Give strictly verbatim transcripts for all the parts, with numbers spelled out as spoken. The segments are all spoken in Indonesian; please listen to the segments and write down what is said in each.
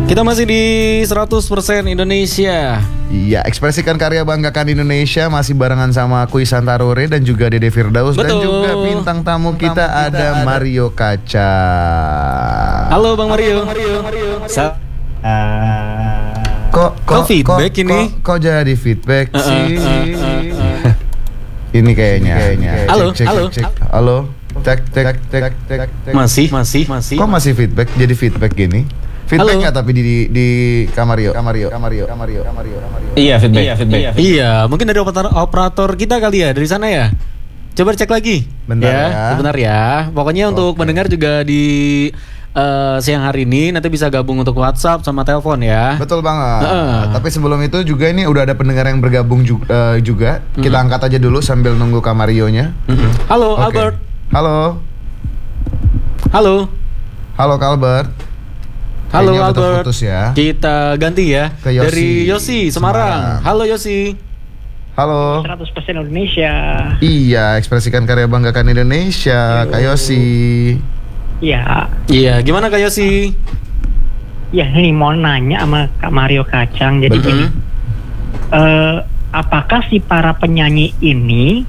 Kita masih di seratus persen Indonesia. Iya, ekspresikan karya, banggakan Indonesia. Masih barengan sama aku Ihsan Tarore dan juga Dede Firdaus. Betul. Dan juga bintang tamu kita, kita ada, ada Mario Kaca. Halo Bang Mario. Halo, Bang Mario. Mario. Sa- uh, kok, kok feedback kok, ini? Kok, kok jadi feedback uh, sih? Uh, uh, uh, uh. Ini kayaknya. kayaknya. Halo, cek, cek, halo. Cek, cek. Halo. Cek, cek, cek, cek, cek. Masih, masih, masih. Kok masih feedback? Jadi feedback gini? Feedback nggak tapi di di, di Kamario, Kamario, Kamario, Kamario, Kamario, Kamario. Iya feedback. Iya, feedback. Iya, iya, mungkin dari operator, operator kita kali ya dari sana ya. Coba cek lagi. Bentar ya. ya. Sebentar ya. Pokoknya okay. Untuk mendengar juga di uh, siang hari ini nanti bisa gabung untuk WhatsApp sama telepon ya. Betul banget. Uh. Tapi sebelum itu juga ini udah ada pendengar yang bergabung juga. Uh, juga. Mm-hmm. Kita angkat aja dulu sambil nunggu Kamarionya. Mm-hmm. Halo, okay. Albert. Halo. Halo. Halo, Albert. Halo Kayaknya Albert, putus ya. Kita ganti ya ke Yosi. Dari Yosi Semarang. Semarang. Halo Yosi. Halo. seratus persen Indonesia. Iya, ekspresikan karya, banggakan Indonesia. Kak Yosi. Iya. Iya, gimana Kak Yosi? Ya, ini mau nanya sama Kak Mario Kacang. Jadi Betul. gini, uh, apakah si para penyanyi ini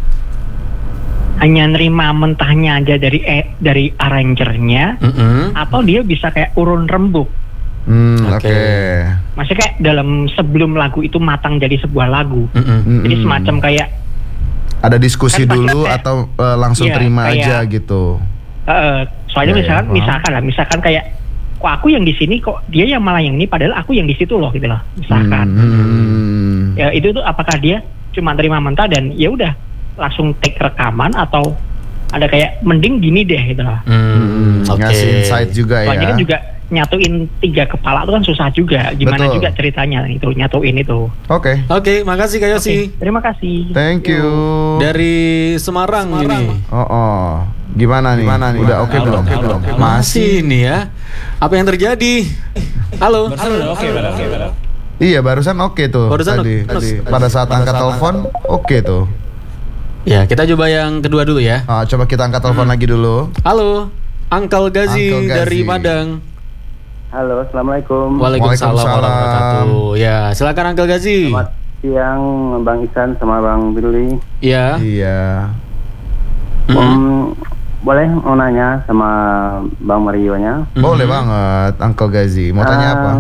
hanya nerima mentahnya aja dari eh, dari arrangernya, mm-hmm. atau dia bisa kayak urun rembuk? Hmm, oke. Okay. Okay. Maksudnya kayak dalam sebelum lagu itu matang jadi sebuah lagu. Mm-hmm. Jadi semacam kayak ada diskusi kan dulu kayak, atau uh, langsung iya, terima kayak, aja gitu. Uh, soalnya ya, misalkan, ya, misalkan lah, misalkan kayak kok aku yang di sini, kok dia yang malah yang ini, padahal aku yang di situ loh, gitu loh. Misalkan, hmm. ya itu tuh apakah dia cuma terima mentah dan ya udah langsung take rekaman, atau ada kayak mending gini deh gitu loh. Hmm, okay. Ngasih insight juga. Soalnya ya. kan juga nyatuin tiga kepala itu kan susah juga. Gimana Betul. juga ceritanya itu nyatuin itu. Oke. Okay. Oke, okay, makasih Kak Yosi. Okay, terima kasih. Thank you. Dari Semarang, Semarang. ini. Oh, oh. Gimana nih? Gimana nih? Udah oke okay belum? Okay belum? Masih nih ya. Apa yang terjadi? Halo. Halo. Oke, oke, oke. Iya, barusan oke okay tuh. Barusan tadi. okay. tadi. Pada saat angkat telepon oke okay tuh. Ya, kita coba yang kedua dulu ya. Ah, coba kita angkat telepon hmm. lagi dulu. Halo, Uncle Gazi, Uncle Gazi dari Padang. Halo, assalamualaikum. Waalaikumsalam warahmatullahi. Ya, silakan Uncle Gazi. Selamat siang Bang Ihsan sama Bang Billy. Iya. Iya. Um, mm. Boleh mau nanya sama Bang Mario-nya? Boleh mm-hmm. banget, Uncle Gazi. Mau tanya uh, apa?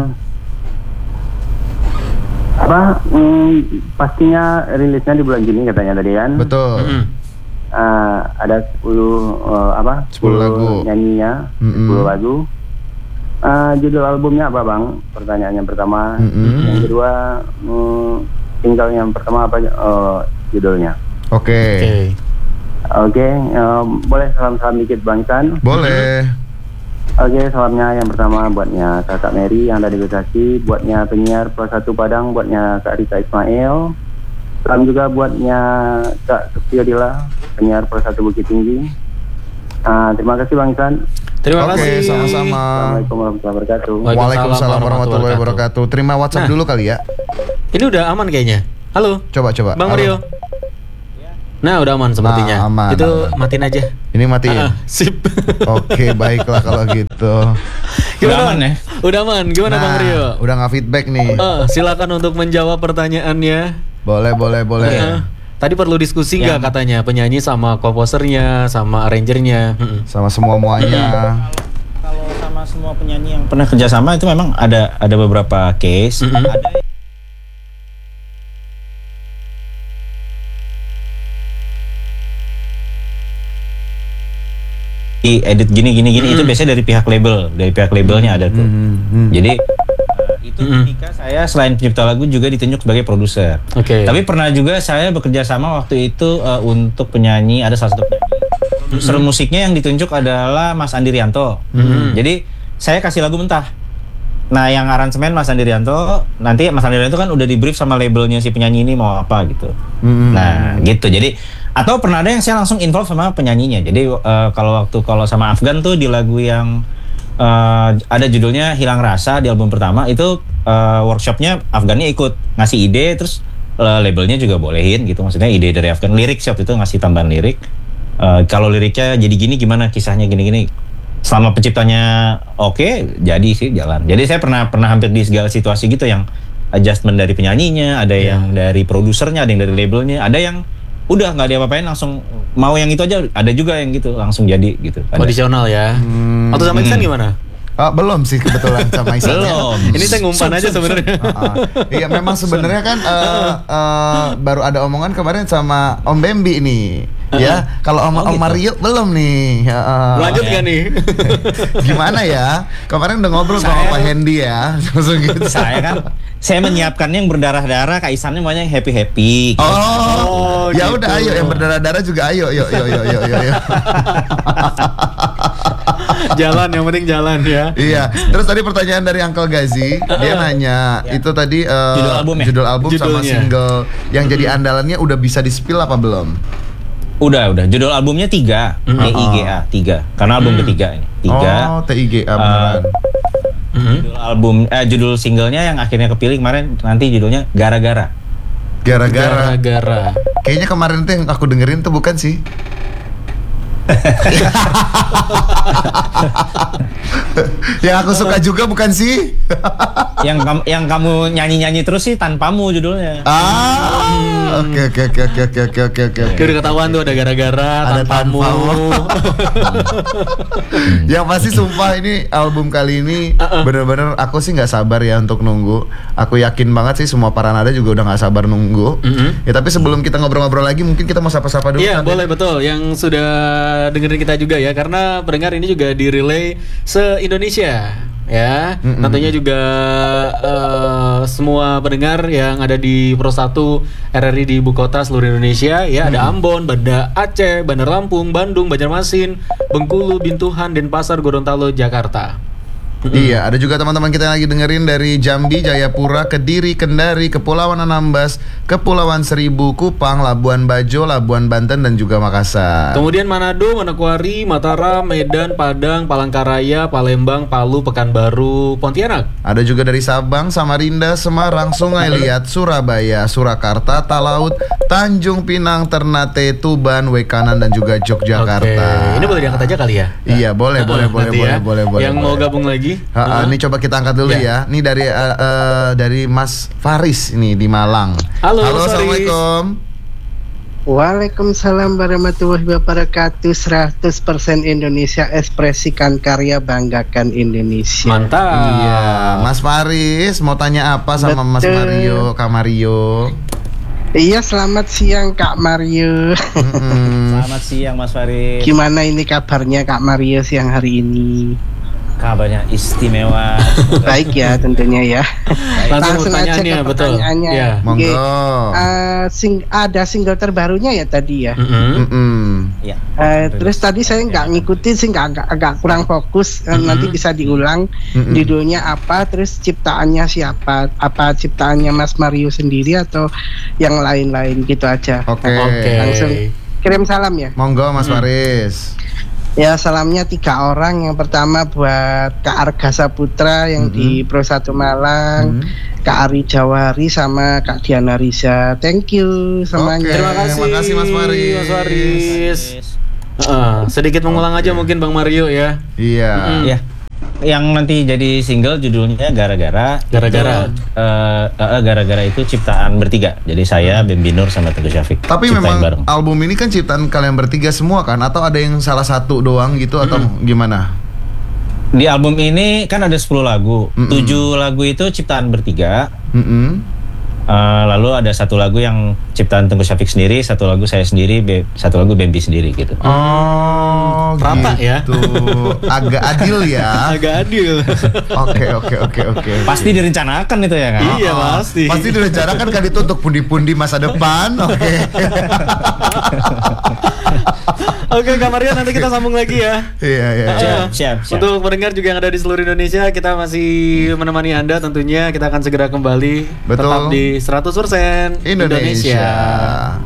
Apa? Hmm, pastinya rilisnya di bulan Juni katanya tadi kan? Betul. Mm-hmm. Uh, ada sepuluh uh, apa? sepuluh lagu. Nyanyinya, mm-hmm. sepuluh lagu. Uh, judul albumnya apa Bang? Pertanyaan yang pertama. Mm-hmm. Yang kedua, um, single yang pertama apa uh, judulnya? Oke. Okay. Oke. Okay. Oke, okay, uh, boleh salam-salam dikit Bang Ihsan? Boleh. Oke, okay, salamnya yang pertama buatnya Kakak Mary yang ada di Bekasi, buatnya penyiar Pro satu Padang, buatnya Kak Rita Ismail. Salam juga buatnya Kak Supriyadila, penyiar Pro satu Bukit Tinggi. Uh, terima kasih Bang Ihsan. Terima Oke, kasih. sama-sama. Assalamualaikum warahmatullahi wabarakatuh. Waalaikumsalam warahmatullahi wabarakatuh. Terima WhatsApp nah, dulu kali ya. Ini udah aman kayaknya. Halo. Coba coba. Bang Halo. Mario. Nah, udah aman sepertinya. Nah, aman, itu aman. matiin aja. Ini matiin. Ah, sip. Oke, baiklah kalau gitu. Gimana? Udah aman ya? Udah aman. Gimana nah, Bang Mario? Udah nggak feedback nih. Uh, silakan untuk menjawab pertanyaannya. Boleh, boleh, boleh. Uh, tadi perlu diskusi nggak ya. Katanya penyanyi sama komposernya, sama arrangernya, sama semua muanya. Kalau sama semua penyanyi yang pernah kerjasama itu memang ada ada beberapa case. Mm-hmm. Ada edit gini gini gini mm-hmm. itu biasanya dari pihak label, dari pihak labelnya ada tuh. Mm-hmm. Jadi uh, itu mm-hmm. ketika saya selain pencipta lagu juga ditunjuk sebagai produser. Oke. Okay. Tapi pernah juga saya bekerja sama waktu itu uh, untuk penyanyi, ada salah satu penyanyi. Produser mm-hmm. musiknya yang ditunjuk adalah Mas Andi Rianto. Mm-hmm. Jadi saya kasih lagu mentah. Nah, yang aransemen Mas Andi Rianto, nanti Mas Andi Rianto kan udah di brief sama labelnya si penyanyi ini mau apa gitu. Mm-hmm. Nah, gitu. Jadi atau pernah ada yang saya langsung involve sama penyanyinya. Jadi uh, kalau waktu kalau sama Afgan tuh di lagu yang uh, ada judulnya Hilang Rasa di album pertama itu uh, workshopnya Afgannya ikut ngasih ide, terus uh, labelnya juga bolehin gitu. Maksudnya ide dari Afgan, lirik shop itu ngasih tambahan lirik. Uh, kalau liriknya jadi gini gimana kisahnya gini-gini. selama penciptanya oke, jadi sih jalan. Jadi saya pernah pernah hampir di segala situasi gitu yang adjustment dari penyanyinya, ada Yeah. yang dari produsernya, ada yang dari labelnya, ada yang udah nggak diapa-apain langsung mau yang itu aja, ada juga yang gitu langsung jadi gitu. Ada. Kondisional ya. Hmm. Atau sama Iksan gimana? Ah, belum sih kebetulan sama Iksan. Belum. Ini saya ngumpan aja sebenarnya. Ah, ah. Iya memang sebenarnya kan eh, eh, baru ada omongan kemarin sama Om Bembi nih. Ya, kalau Om, Oh, Om gitu. Mario belum nih. Ah, ah. Lanjut ya. nggak nih? Gimana ya? Kemarin udah ngobrol sama Saya- Pak Hendy ya. Langsung gitu. Saya kan saya menyiapkannya yang berdarah-darah, Kak Isannya maunya yang happy-happy. Oh, Oh, ya gitu. udah ayo yang berdarah-darah juga ayo, yuk, yuk, yuk, yuk, yuk, yuk. Jalan, yang penting jalan ya. Iya. Terus tadi pertanyaan dari Uncle Gazi, dia nanya itu tadi eh, Judul album ya? judul album sama Judulnya. single yang jadi andalannya udah bisa di-spill apa belum? Udah, udah. Judul albumnya tiga, T I G A, tiga. Karena album ketiga ini. Tiga. Oh, T I G A beneran. Mhm. Judul album, eh judul singlenya yang akhirnya kepilih kemarin nanti judulnya Gara-gara. Gara-gara. Gara-gara. Kayaknya kemarin tuh yang aku dengerin tuh bukan sih? Yang aku suka juga bukan sih? yang kamu yang kamu nyanyi-nyanyi terus sih Tanpamu judulnya. Ah, oke oke oke oke oke oke oke oke. Kayak udah ketahuan tuh ada gara-gara, Ada tanpamu. tanpamu. Yang pasti sumpah ini album kali ini bener-bener aku sih nggak sabar ya untuk nunggu. Aku yakin banget sih semua para nada juga udah nggak sabar nunggu. Mhm. Ya tapi sebelum kita ngobrol-ngobrol lagi mungkin kita mau sapa-sapa dulu. Iya kan, boleh betul. Yang sudah dengerin kita juga ya, karena pendengar ini juga di-relay se-Indonesia ya. Mm-mm. Tentunya juga eh, semua pendengar yang ada di Pro satu R R I di ibu kota seluruh Indonesia ya, ada Ambon, Banda Aceh, Bandar Lampung, Bandung, Banjarmasin, Bengkulu, Bintuhan, Denpasar, Gorontalo, Jakarta. Iya, ada juga teman-teman kita yang lagi dengerin dari Jambi, Jayapura, Kediri, Kendari, Kepulauan Anambas, Kepulauan Seribu, Kupang, Labuan Bajo, Labuan Banten, dan juga Makassar. Kemudian Manado, Manokwari, Mataram, Medan, Padang, Palangkaraya, Palembang, Palu, Pekanbaru, Pontianak. Ada juga dari Sabang, Samarinda, Semarang, Sungai Liat, Surabaya, Surakarta, Talaut, Tanjung Pinang, Ternate, Tuban, Wekanan, dan juga Yogyakarta. Oke, ini boleh diangkat aja kali ya? Iya, boleh, boleh, boleh, Nanti boleh, ya. boleh, boleh. Yang mau boleh. gabung lagi? Ha, ha, ini coba kita angkat dulu Ya. ya. Ini dari eh, eh, dari Mas Faris ini di Malang. Halo, Mas Faris. Assalamualaikum. Waalaikumsalam warahmatullahi wabarakatuh. seratus persen Indonesia, ekspresikan karya, banggakan Indonesia. Mantap. Iya, Mas Faris mau tanya apa sama Mas Betul. Mario, Kak Mario? Iya, selamat siang Kak Mario. Mm-mm. Selamat siang Mas Farid. Gimana ini kabarnya Kak Mario siang hari ini? Kabarnya istimewa. Baik ya tentunya ya. Langsung Langsung aja pertanyaannya, ke betul. pertanyaannya. Ya. Monggo. Oke. Eh, sing- ada single terbarunya ya tadi ya. Mm-mm. Mm-mm. Ya. Eh, terus tadi saya nggak ngikutin sih, nggak agak, agak kurang fokus. Eh, Mm-mm. Nanti bisa diulang. Mm-mm. Judulnya apa? Terus ciptaannya siapa? Apa ciptaannya Mas Mario sendiri atau yang lain-lain gitu aja? Oke. Oke. Langsung kirim salam ya. Monggo Mas Faris. Ya, salamnya tiga orang. Yang pertama buat Kak Arga Saputra yang di Pro satu Malang, Mhm. Kak Ari Jawari sama Kak Diana Riza. Thank you semuanya. Oke. Terima kasih. Terima kasih, Mas Faris. Mas Faris. Heeh, sedikit mengulang aja mungkin Bang Mario ya. Iya. Mm-mm. Ya. Yang nanti jadi single judulnya Gara-gara. Gara-gara. Itu, eh, eh, gara-gara itu ciptaan bertiga. Jadi saya, Bembi Nur sama Teguh Syafiq. Tapi Ciptain memang bareng. album ini kan ciptaan kalian bertiga semua kan? Atau ada yang salah satu doang gitu atau gimana? Di album ini kan ada sepuluh lagu. Mm-mm. tujuh lagu itu ciptaan bertiga. Mm-mm. Eh, lalu ada satu lagu yang ciptaan Teguh Syafiq sendiri, satu lagu saya sendiri, Be- satu lagu Bembi sendiri gitu. Oh, Rata ya? gitu. Agak adil ya. Agak adil. Oke, oke, oke, oke. Pasti direncanakan itu ya kan? Iya, Oh, pasti. Pasti direncanakan kan itu untuk pundi-pundi masa depan. Oke. Oke, Kak Mario, nanti kita sambung lagi ya. Iya, iya. Ah, Siap, siap, siap. Untuk pendengar juga yang ada di seluruh Indonesia, kita masih menemani Anda tentunya. Kita akan segera kembali Betul. tetap di seratus persen Indonesia.